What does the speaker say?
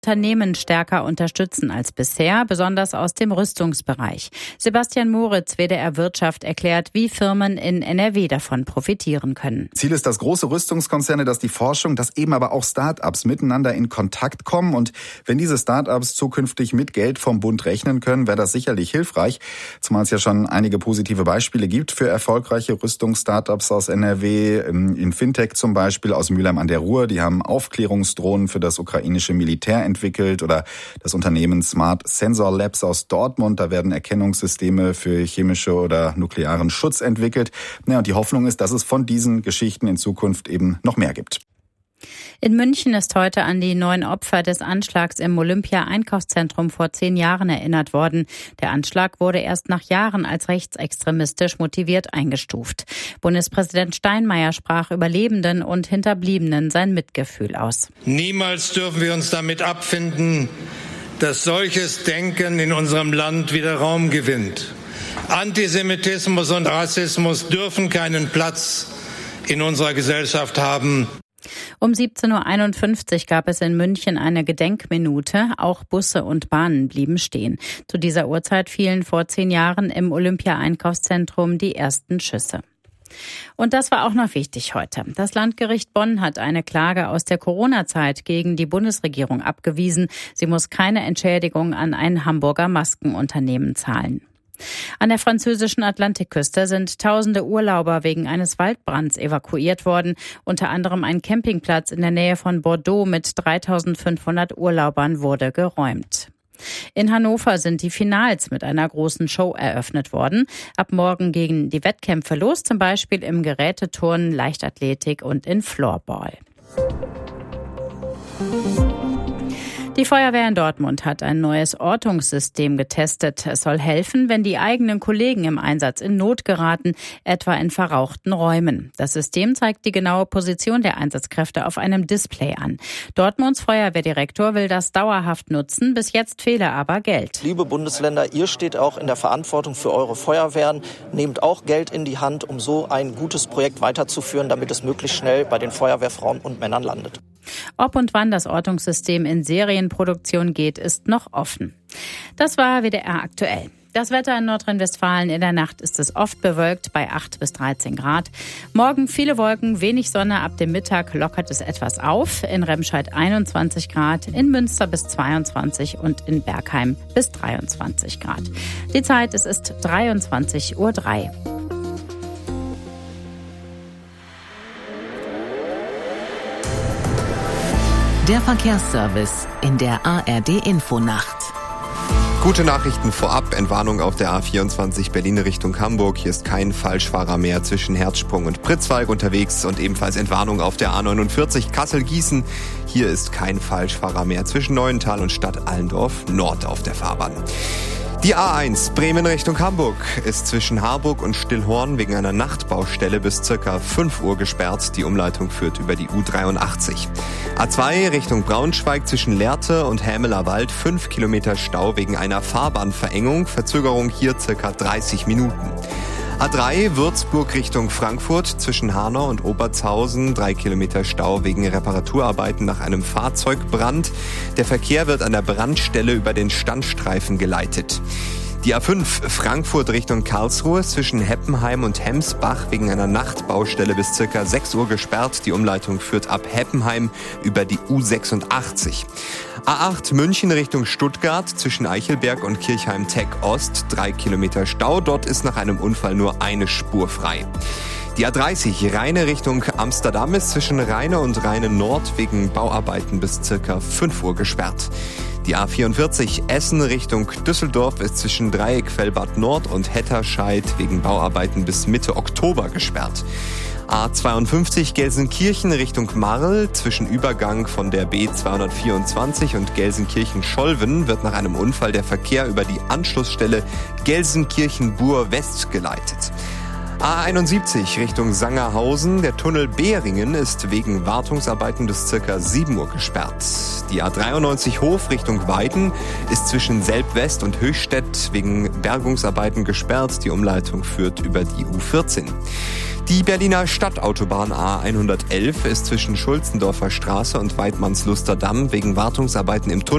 Unternehmen stärker unterstützen als bisher, besonders aus dem Rüstungsbereich. Sebastian Moritz, WDR Wirtschaft, erklärt, wie Firmen in NRW davon profitieren können. Ziel ist, dass große Rüstungskonzerne, dass die Forschung, dass eben aber auch Start-ups miteinander in Kontakt kommen. Und wenn diese Start-ups zukünftig mit Geld vom Bund rechnen können, wäre das sicherlich hilfreich. Zumal es ja schon einige positive Beispiele gibt für erfolgreiche Rüstungs-Startups aus NRW, in Fintech zum Beispiel, aus Mülheim an der Ruhr. Die haben Aufklärungsdrohnen für das ukrainische Militär entwickelt, oder das Unternehmen Smart Sensor Labs aus Dortmund. Da werden Erkennungssysteme für chemische oder nuklearen Schutz entwickelt. Ja, und die Hoffnung ist, dass es von diesen Geschichten in Zukunft eben noch mehr gibt. In München ist heute an die 9 Opfer des Anschlags im Olympia-Einkaufszentrum vor 10 Jahren erinnert worden. Der Anschlag wurde erst nach Jahren als rechtsextremistisch motiviert eingestuft. Bundespräsident Steinmeier sprach Überlebenden und Hinterbliebenen sein Mitgefühl aus. Niemals dürfen wir uns damit abfinden, dass solches Denken in unserem Land wieder Raum gewinnt. Antisemitismus und Rassismus dürfen keinen Platz in unserer Gesellschaft haben. Um 17.51 Uhr gab es in München eine Gedenkminute. Auch Busse und Bahnen blieben stehen. Zu dieser Uhrzeit fielen vor 10 Jahren im Olympia-Einkaufszentrum die ersten Schüsse. Und das war auch noch wichtig heute. Das Landgericht Bonn hat eine Klage aus der Corona-Zeit gegen die Bundesregierung abgewiesen. Sie muss keine Entschädigung an ein Hamburger Maskenunternehmen zahlen. An der französischen Atlantikküste sind tausende Urlauber wegen eines Waldbrands evakuiert worden. Unter anderem ein Campingplatz in der Nähe von Bordeaux mit 3.500 Urlaubern wurde geräumt. In Hannover sind die Finals mit einer großen Show eröffnet worden. Ab morgen gehen die Wettkämpfe los, zum Beispiel im Geräteturnen, Leichtathletik und in Floorball. Die Feuerwehr in Dortmund hat ein neues Ortungssystem getestet. Es soll helfen, wenn die eigenen Kollegen im Einsatz in Not geraten, etwa in verrauchten Räumen. Das System zeigt die genaue Position der Einsatzkräfte auf einem Display an. Dortmunds Feuerwehrdirektor will das dauerhaft nutzen. Bis jetzt fehle aber Geld. Liebe Bundesländer, ihr steht auch in der Verantwortung für eure Feuerwehren. Nehmt auch Geld in die Hand, um so ein gutes Projekt weiterzuführen, damit es möglichst schnell bei den Feuerwehrfrauen und Männern landet. Ob und wann das Ortungssystem in Serienproduktion geht, ist noch offen. Das war WDR aktuell. Das Wetter in Nordrhein-Westfalen: in der Nacht ist es oft bewölkt bei 8 bis 13 Grad. Morgen viele Wolken, wenig Sonne, ab dem Mittag lockert es etwas auf. In Remscheid 21 Grad, in Münster bis 22 und in Bergheim bis 23 Grad. Die Zeit, es ist 23:03 Uhr. Der Verkehrsservice in der ARD-Infonacht. Gute Nachrichten vorab. Entwarnung auf der A24 Berlin Richtung Hamburg. Hier ist kein Falschfahrer mehr zwischen Herzsprung und Pritzwalk unterwegs. Und ebenfalls Entwarnung auf der A49 Kassel-Gießen. Hier ist kein Falschfahrer mehr zwischen Neuental und Stadt Allendorf Nord auf der Fahrbahn. Die A1 Bremen Richtung Hamburg ist zwischen Harburg und Stillhorn wegen einer Nachtbaustelle bis ca. 5 Uhr gesperrt. Die Umleitung führt über die U83. A2 Richtung Braunschweig zwischen Lehrte und Hämeler Wald 5 Kilometer Stau wegen einer Fahrbahnverengung. Verzögerung hier ca. 30 Minuten. A3 Würzburg Richtung Frankfurt zwischen Hanau und Obertshausen 3 Kilometer Stau wegen Reparaturarbeiten nach einem Fahrzeugbrand. Der Verkehr wird an der Brandstelle über den Standstreifen geleitet. Die A5 Frankfurt Richtung Karlsruhe zwischen Heppenheim und Hemsbach wegen einer Nachtbaustelle bis ca. 6 Uhr gesperrt. Die Umleitung führt ab Heppenheim über die U86. A8 München Richtung Stuttgart zwischen Eichelberg und Kirchheim-Teck Ost 3 Kilometer Stau. Dort ist nach einem Unfall nur eine Spur frei. Die A30 Rheine Richtung Amsterdam ist zwischen Rheine und Rheine Nord wegen Bauarbeiten bis ca. 5 Uhr gesperrt. Die A44 Essen Richtung Düsseldorf ist zwischen Dreieck-Fellbad Nord und Hetterscheid wegen Bauarbeiten bis Mitte Oktober gesperrt. A52 Gelsenkirchen Richtung Marl zwischen Übergang von der B224 und Gelsenkirchen-Scholven wird nach einem Unfall der Verkehr über die Anschlussstelle Gelsenkirchen-Bur West geleitet. A71 Richtung Sangerhausen. Der Tunnel Behringen ist wegen Wartungsarbeiten bis ca. 7 Uhr gesperrt. Die A93 Hof Richtung Weiden ist zwischen Selb-West und Höchstädt wegen Bergungsarbeiten gesperrt. Die Umleitung führt über die U14. Die Berliner Stadtautobahn A111 ist zwischen Schulzendorfer Straße und Weidmannsluster Damm wegen Wartungsarbeiten im Tunnel